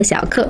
小克。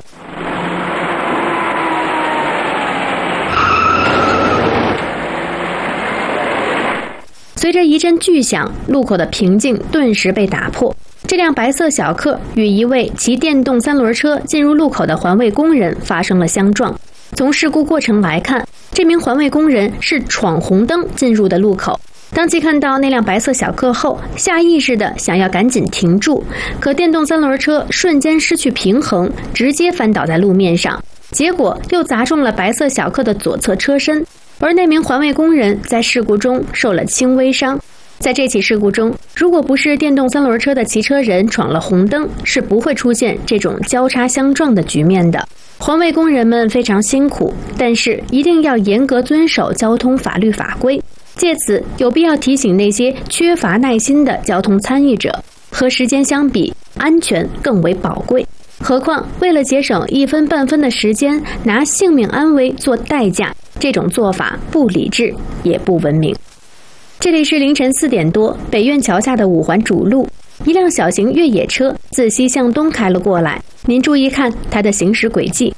随着一阵巨响，路口的平静顿时被打破。这辆白色小客与一位骑电动3轮车进入路口的环卫工人发生了相撞。从事故过程来看，这名环卫工人是闯红灯进入的路口。当其看到那辆白色小客后，下意识地想要赶紧停住，可电动3轮车瞬间失去平衡，直接翻倒在路面上，结果又砸中了白色小客的左侧车身。而那名环卫工人在事故中受了轻微伤。在这起事故中，如果不是电动3轮车的骑车人闯了红灯，是不会出现这种交叉相撞的局面的。环卫工人们非常辛苦，但是一定要严格遵守交通法律法规。借此有必要提醒那些缺乏耐心的交通参与者，和时间相比，安全更为宝贵。何况为了节省1分半分的时间，拿性命安危做代价，这种做法不理智也不文明。这里是凌晨4点多，北苑桥下的5环主路，一辆小型越野车自西向东开了过来，您注意看它的行驶轨迹。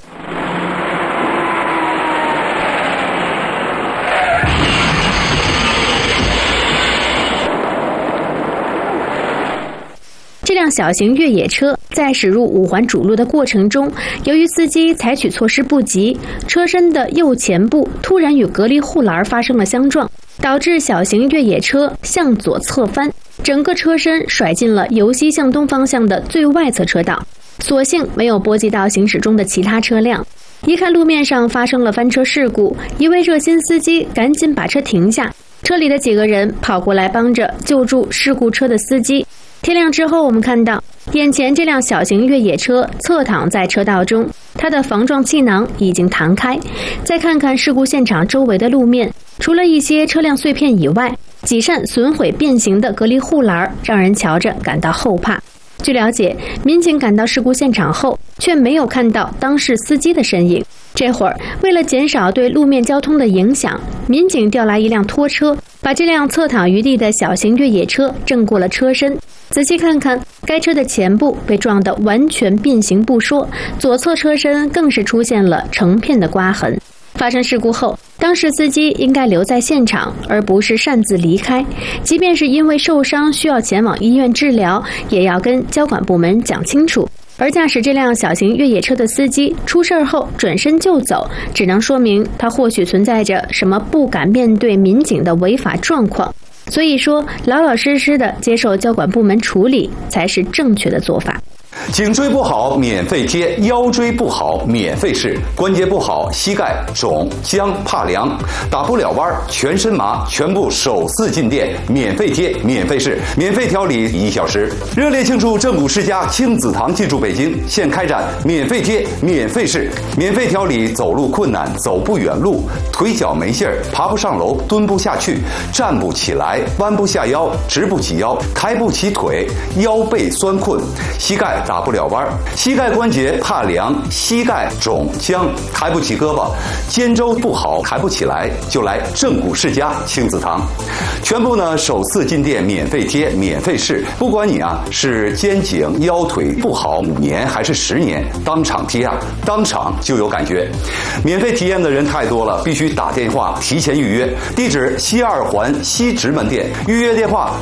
这辆小型越野车在驶入5环主路的过程中，由于司机采取措施不及，车身的右前部突然与隔离护栏发生了相撞，导致小型越野车向左侧翻，整个车身甩进了由西向东方向的最外侧车道，所幸没有波及到行驶中的其他车辆。一看路面上发生了翻车事故，一位热心司机赶紧把车停下，车里的几个人跑过来帮着救助事故车的司机。天亮之后，我们看到眼前这辆小型越野车侧躺在车道中，它的防撞气囊已经弹开。再看看事故现场周围的路面，除了一些车辆碎片以外，几扇损毁变形的隔离护栏让人瞧着感到后怕。据了解，民警赶到事故现场后，却没有看到当事司机的身影。这会儿，为了减少对路面交通的影响，民警调来一辆拖车，把这辆侧躺于地的小型越野车正过了车身。仔细看看，该车的前部被撞得完全变形不说，左侧车身更是出现了成片的刮痕。发生事故后，当事司机应该留在现场，而不是擅自离开。即便是因为受伤需要前往医院治疗，也要跟交管部门讲清楚。而驾驶这辆小型越野车的司机出事后转身就走，只能说明他或许存在着什么不敢面对民警的违法状况。所以说，老老实实的接受交管部门处理才是正确的做法。 颈椎不好免费贴，腰椎不好免费试，关节不好膝盖肿僵怕凉打不了弯全身麻，全部首次进店免费贴免费试，免费调理1小时。热烈庆祝正骨世家亲子堂进驻北京，现开展免费贴免费试，免费调理走路困难走不远路，腿脚没劲儿爬不上楼蹲不下去站不起来弯不下腰直不起腰抬不起腿腰背酸困膝盖打不了弯，膝盖关节怕凉，膝盖肿僵抬不起胳膊，肩周不好抬不起来，就来正骨世家亲子堂。全部呢首次进店免费贴免费试，不管你是肩颈腰腿不好5年还是10年，当场贴当场就有感觉。免费体验的人太多了，必须打电话提前预约。地址西2环西直门店，预约电话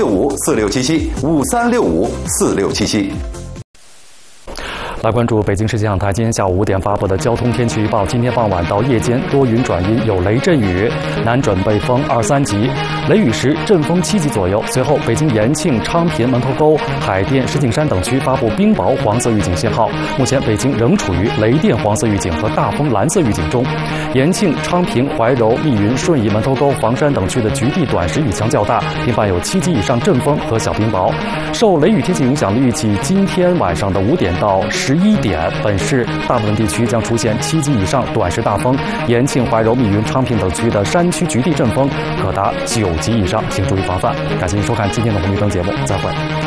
5365467753654677。 来关注北京市气象台今天下午5点发布的交通天气预报。今天傍晚到夜间多云转阴，有雷阵雨，南准北风2、3级，雷雨时阵风7级左右。随后，北京延庆、昌平、门头沟、海淀、石景山等区发布冰雹黄色预警信号。目前，北京仍处于雷电黄色预警和大风蓝色预警中。延庆、昌平、怀柔、密云、顺义、门头沟、房山等区的局地短时雨强较大，频繁有7级以上阵风和小冰雹。受雷雨天气影响的预计，今天晚上的5点到11点，本市大部分地区将出现7级以上短时大风，延庆、怀柔、密云、昌平等区的山区局地阵风可达9级以上，请注意防范。感谢您收看今天的红绿灯节目，再会。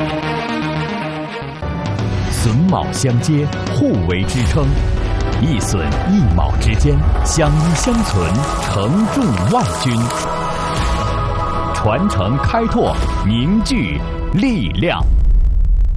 榫卯相接，互为支撑，一榫一卯之间相依相存，承重万钧。传承开拓，凝聚力量。